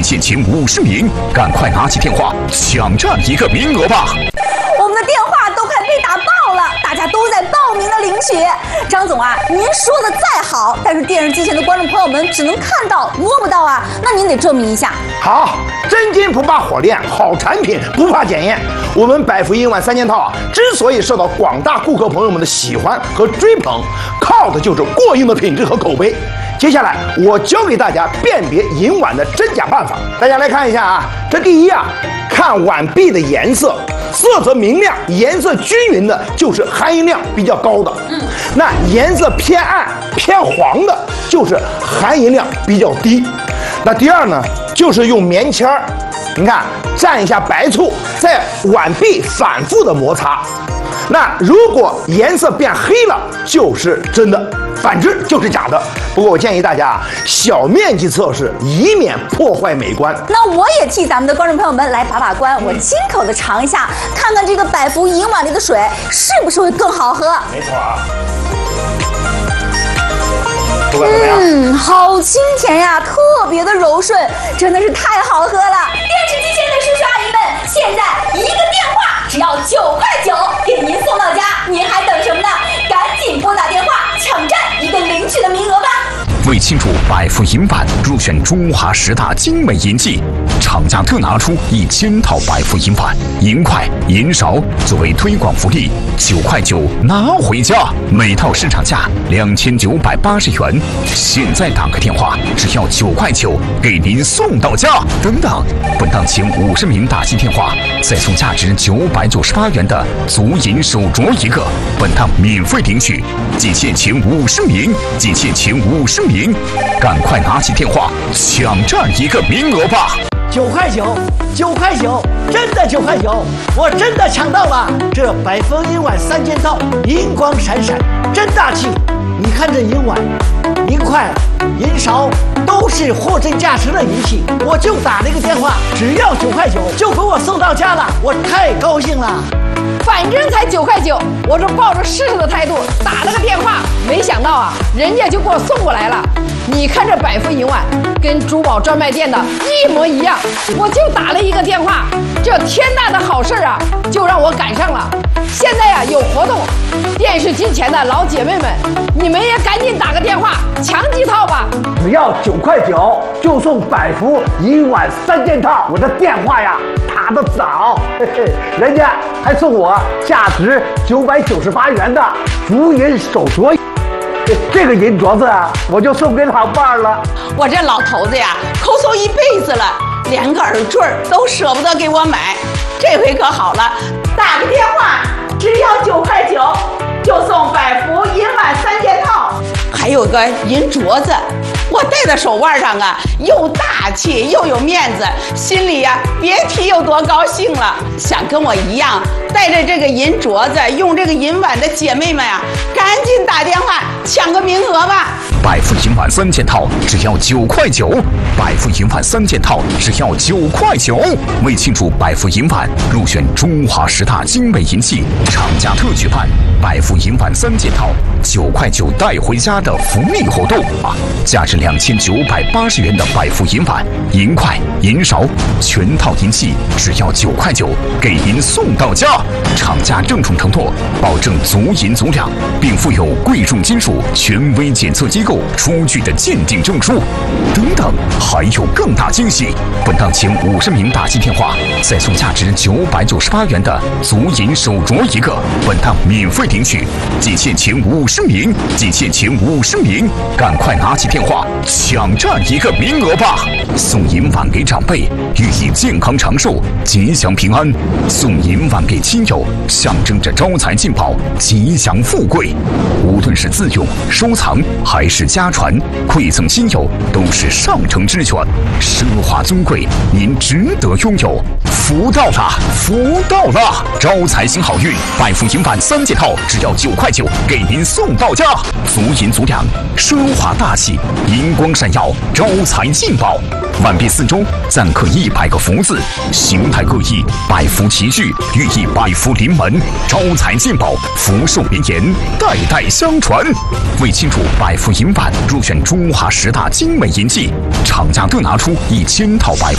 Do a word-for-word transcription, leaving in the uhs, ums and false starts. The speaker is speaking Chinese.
限前五十名，赶快拿起电话抢占一个名额吧！ 我们的电话都快被打爆了，大家都在报名的领取。张总啊，您说的再好，但是电视机前的观众朋友们只能看到摸不到啊，那您得证明一下。 好，真金不怕火炼，好产品不怕检验。我们百福银碗三件套啊，之所以受到广大顾客朋友们的喜欢和追捧，靠的就是过硬的品质和口碑。接下来我教给大家辨别银碗的真假办法，大家来看一下啊。这第一啊，看碗壁的颜色，色泽明亮、颜色均匀的，就是含银量比较高的。嗯，那颜色偏暗、偏黄的，就是含银量比较低。那第二呢，就是用棉签儿，你看蘸一下白醋，在碗壁反复的摩擦。那如果颜色变黑了，就是真的；反之就是假的。不过我建议大家啊，小面积测试，以免破坏美观。 那我也替咱们的观众朋友们来把把关，我亲口的尝一下，看看这个百福银碗里的水是不是会更好喝。 没错啊。 嗯，好清甜呀，特别的柔顺，真的是太好喝了。电视机前的叔叔阿姨们，现在一个电话只要九块九，给您送到家，您还等什么呢？赶紧拨打电话，抢占一个领取的名额吧。 为庆祝百福银碗入选中华十大精美银器，厂家特拿出一千套百福银碗、银筷、银勺作为推广福利，九块九拿回家，每套市场价两千九百八十元。现在打个电话，只要九块九，给您送到家。等等，本档前五十名打进电话，再送价值九百九十八元的足银手镯一个，本档免费领取。仅限前五十名，仅限前五十名。赶快拿起电话抢占一个名额吧！ 九块九，九块九，真的九块九，我真的抢到了！这百福银碗三件套，银光闪闪，真大气！你看这银碗、银筷、银勺，都是货真价实的银器。我就打了一个电话，只要九块九，就给我送到家了，我太高兴了。 反正才九块九，我这抱着试试的态度打了个电话，没想到啊，人家就给我送过来了。你看这百福银碗跟珠宝专卖店的一模一样，我就打了一个电话，这天大的好事啊，就让我赶上了。现在呀、啊、有活动，电视机前的老姐妹们，你们也赶紧打个电话抢几套吧。 只要九块九就送百福银碗三件套，我的电话呀打得早，嘿嘿，人家还送我价值九百九十八元的足银手镯。这个银镯子啊，我就送给老伴儿了。 我这老头子呀，抠搜一辈子了，连个耳坠都舍不得给我买。这回可好了，打个电话，只要九块九，就送百福银碗三件套，还有个银镯子。我戴在手腕上啊，又大气又有面子，心里呀、啊、别提有多高兴了。想跟我一样带着这个银镯子，用这个银碗的姐妹们啊，赶紧打电话抢个名额吧。 百福银碗三件套只要九块九，百福银碗三件套只要九块九。为庆祝百福银碗入选中华十大精美银器，厂家特举办百福银碗三件套九块九带回家的福利活动啊！价值两千九百八十元的百福银碗、银筷、银勺全套银器只要九块九，给您送到家。厂家郑重承诺，保证足银足量，并附有贵重金属权威检测机构出具的鉴定证书。等等，还有更大惊喜！本档前五十名打进电话，再送价值九百九十八元的足银手镯一个，本档免费领取。仅限前五十名，仅限前五十名，赶快拿起电话抢占一个名额吧！送银碗给长辈，寓意健康长寿、吉祥平安；送银碗给亲友，象征着招财进宝、吉祥富贵。无论是自用、收藏还是家传，馈赠亲友都是上乘之选，奢华尊贵，您值得拥有。福到了，福到了！招财行好运，百福银碗三件套只要九块九，给您送到家。足银足量，奢华大气，银光闪耀，招财进宝。碗壁四周錾刻一百个福字，形态各异，百福齐聚，寓意百福临门，招财进宝，福寿绵延，代代相传。为庆祝百福银碗入选中华十大精美银器，厂家特拿出一千套百福